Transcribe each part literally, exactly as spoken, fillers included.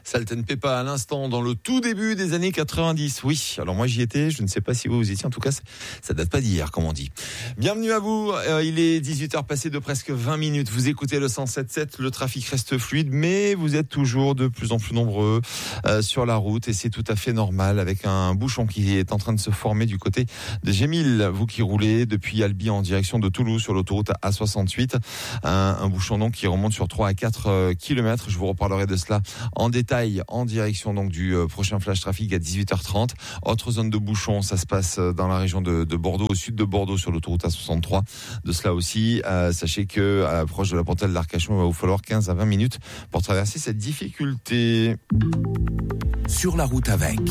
Salt and Peppa à l'instant dans le tout début des années quatre-vingt-dix. Oui, alors moi j'y étais, je ne sais pas si vous vous y étiez, en tout cas ça date pas d'hier comme on dit. Bienvenue à vous, euh, il est dix-huit heures passées de presque vingt minutes. Vous écoutez le cent sept virgule sept, le trafic reste fluide, mais vous êtes toujours de plus en plus nombreux euh, sur la route et c'est tout à fait normal avec un bouchon qui est en train de se former du côté de Gémil. Vous qui roulez depuis Albi en direction de Toulouse sur l'autoroute A soixante-huit, un, un bouchon donc qui remonte sur trois à quatre kilomètres. Je vous reparlerai de cela en détail en direction donc du euh, prochain flash trafic à dix-huit heures trente. Autre zone de bouchon, ça se passe dans la région de, de Bordeaux, au sud de Bordeaux sur l'autoroute A soixante-trois. De cela aussi, euh, sachez que à l'approche de la portale d'Arcachon, il va vous falloir quinze à vingt minutes pour traverser cette difficulté. Sur la route avec.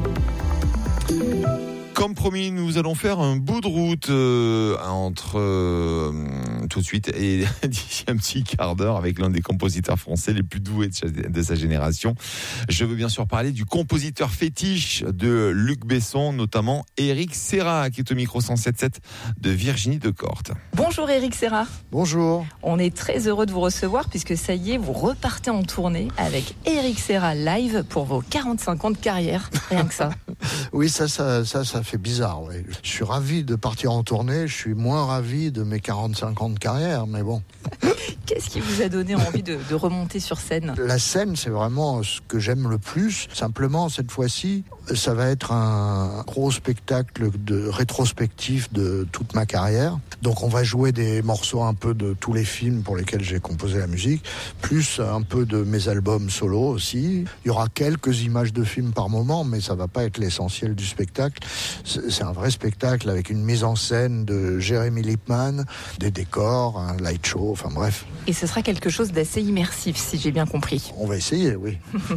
Comme promis, nous allons faire un bout de route euh, entre euh, tout de suite et d'ici un petit quart d'heure avec l'un des compositeurs français les plus doués de sa, de sa génération. Je veux bien sûr parler du compositeur fétiche de Luc Besson, notamment Éric Serra, qui est au micro cent sept virgule sept de Virginie Decorte. Bonjour Éric Serra. Bonjour. On est très heureux de vous recevoir puisque ça y est, vous repartez en tournée avec Éric Serra live pour vos quarante-cinq ans de carrière. Rien que ça. Oui, ça, ça, ça, ça fait bizarre. Oui. Je suis ravi de partir en tournée. Je suis moins ravi de mes quarante-cinq ans de carrière, mais bon. Qu'est-ce qui vous a donné envie de, de remonter sur scène ? La scène, c'est vraiment ce que j'aime le plus. Simplement, cette fois-ci, ça va être un gros spectacle de rétrospectif de toute ma carrière. Donc, on va jouer des morceaux un peu de tous les films pour lesquels j'ai composé la musique, plus un peu de mes albums solo aussi. Il y aura quelques images de films par moment, mais ça va pas être l'essentiel du spectacle. C'est un vrai spectacle avec une mise en scène de Jérémy Lippmann, des décors, un light show, enfin bref. Et ce sera quelque chose d'assez immersif, si j'ai bien compris. On va essayer, oui.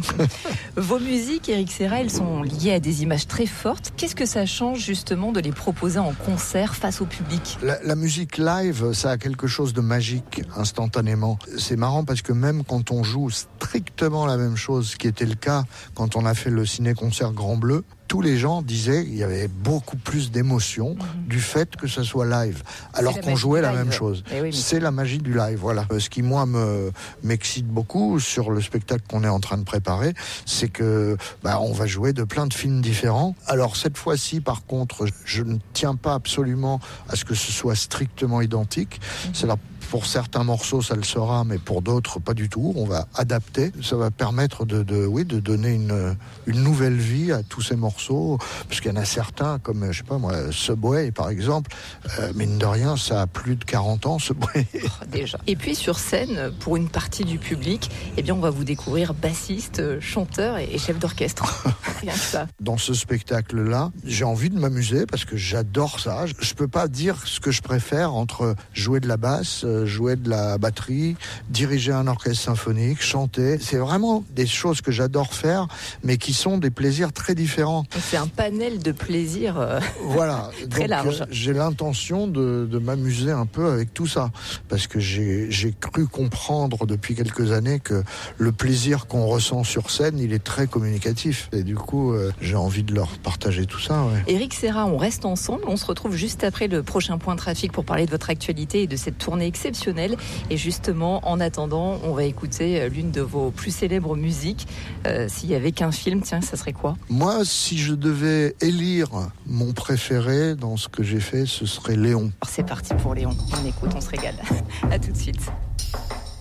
Vos musiques, Éric Serra, elles sont liées à des images très fortes. Qu'est-ce que ça change justement de les proposer en concert face au public ? La, la musique live, ça a quelque chose de magique instantanément. C'est marrant parce que même quand on joue strictement la même chose, ce qui était le cas quand on a fait le ciné-concert Grand Bleu, tous les gens disaient qu'il y avait beaucoup plus d'émotion mmh. du fait que ça soit live, alors qu'on jouait la même chose. Oui, mais... C'est la magie du live, voilà. Ce qui, moi, me, m'excite beaucoup sur le spectacle qu'on est en train de préparer, c'est que bah, on va jouer de plein de films différents. Alors, cette fois-ci, par contre, je ne tiens pas absolument à ce que ce soit strictement identique. Mmh. C'est la Pour certains morceaux, ça le sera, mais pour d'autres, pas du tout. On va adapter. Ça va permettre de, de, oui, de donner une, une nouvelle vie à tous ces morceaux. Parce qu'il y en a certains, comme, je sais pas moi, Subway, par exemple. Euh, mine de rien, ça a plus de quarante ans, Subway. Oh, déjà. Et puis, sur scène, pour une partie du public, eh bien, on va vous découvrir bassiste, chanteur et chef d'orchestre. Rien que ça. Dans ce spectacle-là, j'ai envie de m'amuser parce que j'adore ça. Je peux pas dire ce que je préfère entre jouer de la basse, jouer de la batterie, diriger un orchestre symphonique, chanter. C'est vraiment des choses que j'adore faire, mais qui sont des plaisirs très différents. C'est un panel de plaisirs euh, voilà. très Donc, large. Euh, j'ai l'intention de, de m'amuser un peu avec tout ça, parce que j'ai, j'ai cru comprendre depuis quelques années que le plaisir qu'on ressent sur scène, il est très communicatif. Et du coup, euh, j'ai envie de leur partager tout ça. Ouais. Éric Serra, on reste ensemble. On se retrouve juste après le prochain point trafic pour parler de votre actualité et de cette tournée exceptionnelle. Et justement, en attendant, on va écouter l'une de vos plus célèbres musiques. Euh, s'il y avait qu'un film, tiens, ça serait quoi ? Moi, si je devais élire mon préféré dans ce que j'ai fait, ce serait Léon. Alors c'est parti pour Léon. On écoute, on se régale. À tout de suite.